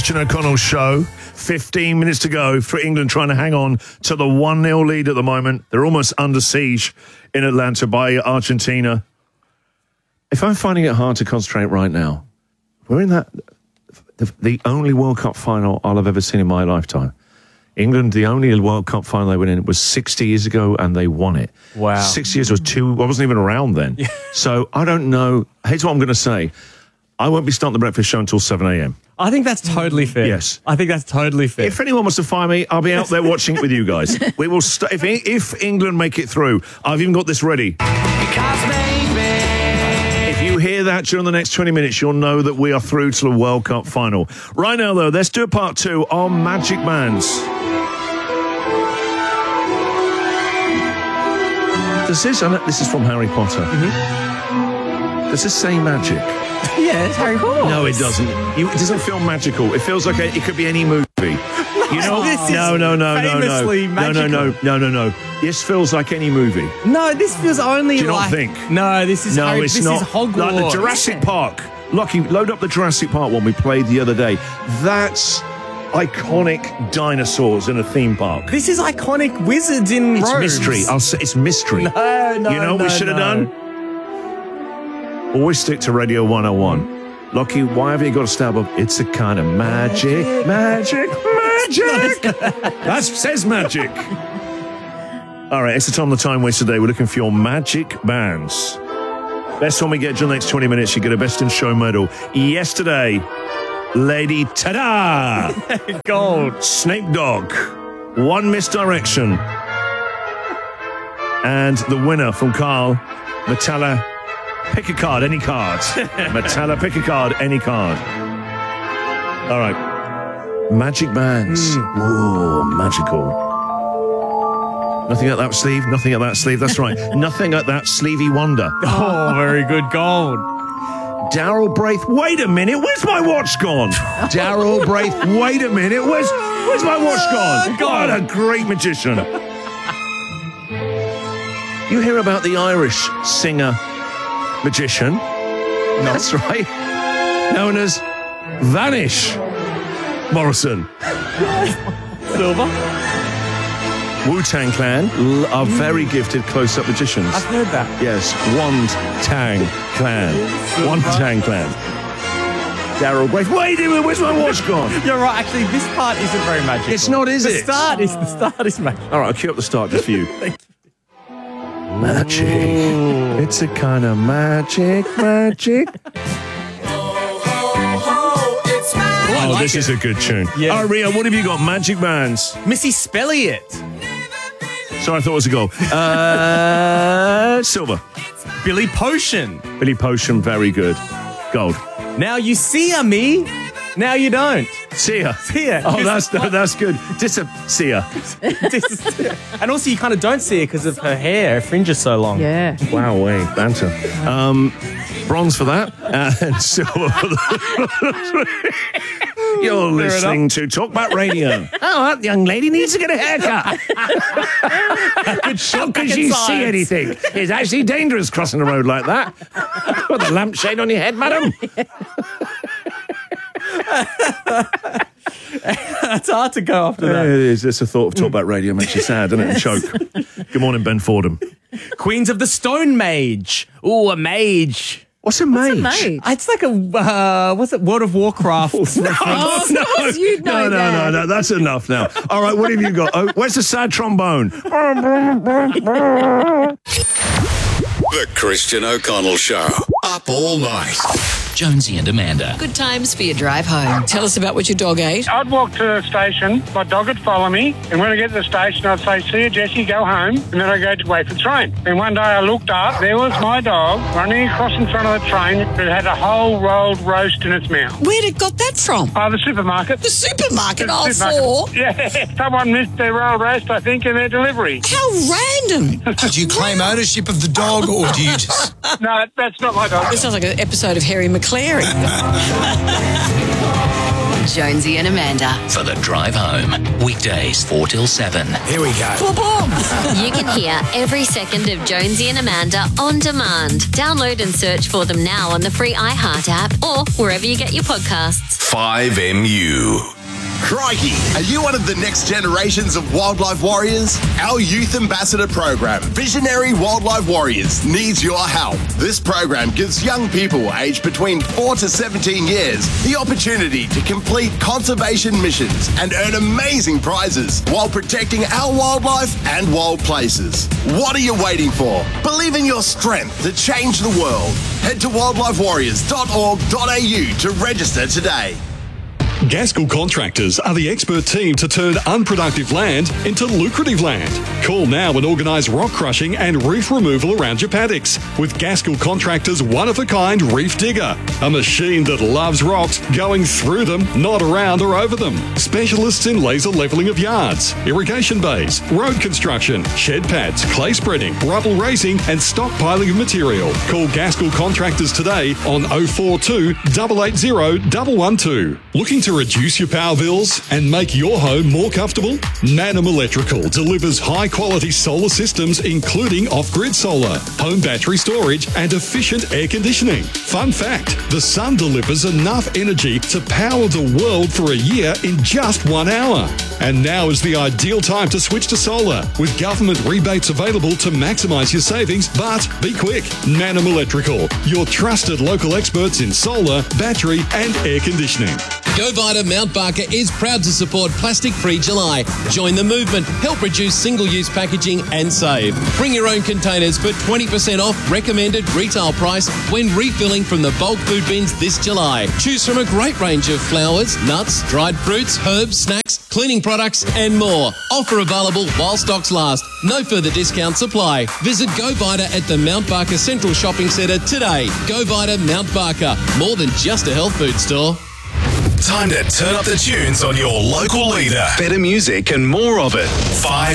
Christian O'Connell Show. 15 minutes to go for England trying to hang on to the 1-0 lead at the moment. They're almost under siege in Atlanta by Argentina. If I'm finding it hard to concentrate right now, we're in that the only World Cup final I'll have ever seen in my lifetime. England, the only World Cup final they went in was 60 years ago, and they won it. Wow. 6 years was I wasn't even around then. Yeah. So I don't know. Here's what I'm going to say. I won't be starting the breakfast show until 7 a.m. I think that's totally fair. Yes. I think that's totally fair. If anyone wants to fire me, I'll be out there watching it with you guys. We will. If England make it through, I've even got this ready. If you hear that during the next 20 minutes, you'll know that we are through to the World Cup final. Right now, though, let's do a part 2 on Magic Bands. This is from Harry Potter. Mm-hmm. Does this say magic? Yeah, it's Harry Potter. No, it doesn't. It doesn't feel magical. It feels like it could be any movie. You know, this is famously magical. No. This feels like any movie. No, this feels only Do you like... not think? No, this is Harry, it's this not. is Hogwarts. Like the Jurassic Park. Lucky, load up the Jurassic Park one we played the other day. That's iconic dinosaurs in a theme park. This is iconic wizards in It's robes. mystery. I'll say it's mystery. No, You know what we should have done? Always stick to Radio 101. Lockie, why have you got to stab up? It's a kind of magic. That says magic. All right, it's the time of the time waste today. We're looking for your magic bands. Best one we get during the next 20 minutes, you get a Best in Show medal. Yesterday, Lady Tada! Gold. Snake Dog. One Misdirection. And the winner from Carl, Metalla. Pick a card, any card. Metalla, pick a card, any card. All right. Magic bands. Whoa, magical. Nothing at that sleeve, nothing at that sleeve. That's right. Nothing at that sleevey wonder. Oh, very good gold. Daryl Braith, wait a minute, where's my watch gone? Daryl Braith, wait a minute, where's my watch gone? What a great magician. You hear about the Irish singer magician? No. That's right. Known as Vanish Morrison. Silver. Wu-Tang Clan are very gifted close-up magicians. I've heard that. Yes, Wand-Tang Clan. Wand-Tang Clan. Daryl Braith, wait a minute, where's my watch gone? You're right, actually, this part isn't very magical. It's not, is it? The start is magical. All right, I'll cue up the start just for you. Thank you. Magic. It's a kind of magic. Oh, like this is a good tune. Yeah. All right, Rio, what have you got? Magic bands. Missy Spelliot. Sorry, I thought it was a goal. Silver. Billy Potion. Billy Potion, very good. Gold. Now you see her, me. Now you don't. See ya. See ya. Oh, that's good. See ya. And also you kind of don't see her because of her hair. Her fringe is so long. Yeah. Wow, banter. Bronze for that, and silver for that. You're listening to Talkback Radio. Oh, that young lady needs to get a haircut. How could you see anything? It's actually dangerous crossing the road like that. With a lampshade on your head, madam. It's hard to go after that. It is. It's a thought of Talkback Radio makes you sad, doesn't it? And choke. Good morning, Ben Fordham. Queens of the Stone Mage. Ooh, a mage. What's a mage? It's like a, what's it, World of Warcraft reference. Of course you'd know that. No, that's enough now. All right, what have you got? Oh, where's the sad trombone? The Christian O'Connell Show. Up all night. Jonesy and Amanda. Good times for your drive home. Tell us about what your dog ate. I'd walk to the station, my dog would follow me, and when I get to the station, I'd say, see you, Jessie, go home, and then I'd go to wait for the train. And one day I looked up, there was my dog running across in front of the train. It had a whole rolled roast in its mouth. Where'd it got that from? The supermarket. The supermarket, The four. Yeah, someone missed their rolled roast, I think, in their delivery. How random. Do you claim ownership of the dog or do you just... No, that's not my dog. This sounds like an episode of Harry McClary. Jonesy and Amanda. For the drive home. Weekdays 4 till 7. Here we go. Boom, boom. You can hear every second of Jonesy and Amanda on demand. Download and search for them now on the free iHeart app or wherever you get your podcasts. 5MU. Crikey, are you one of the next generations of wildlife warriors? Our Youth Ambassador program, Visionary Wildlife Warriors, needs your help. This program gives young people aged between 4 to 17 years the opportunity to complete conservation missions and earn amazing prizes while protecting our wildlife and wild places. What are you waiting for? Believe in your strength to change the world. Head to wildlifewarriors.org.au to register today. Gaskell Contractors are the expert team to turn unproductive land into lucrative land. Call now and organise rock crushing and reef removal around your paddocks with Gaskell Contractors' one-of-a-kind reef digger. A machine that loves rocks, going through them, not around or over them. Specialists in laser levelling of yards, irrigation bays, road construction, shed pads, clay spreading, rubble raising and stockpiling of material. Call Gaskell Contractors today on 042 880 112. Looking to reduce your power bills and make your home more comfortable? Manum Electrical delivers high-quality solar systems including off-grid solar, home battery storage and efficient air conditioning. Fun fact, the sun delivers enough energy to power the world for a year in just 1 hour. And now is the ideal time to switch to solar with government rebates available to maximise your savings, but be quick. Manum Electrical, your trusted local experts in solar, battery and air conditioning. GoVita Mount Barker is proud to support Plastic Free July. Join the movement, help reduce single-use packaging and save. Bring your own containers for 20% off recommended retail price when refilling from the bulk food bins this July. Choose from a great range of flowers, nuts, dried fruits, herbs, snacks, cleaning products and more. Offer available while stocks last. No further discounts apply. Visit GoVita at the Mount Barker Central Shopping Centre today. GoVita Mount Barker, more than just a health food store. Time to turn up the tunes on your local leader. Better music and more of it. 5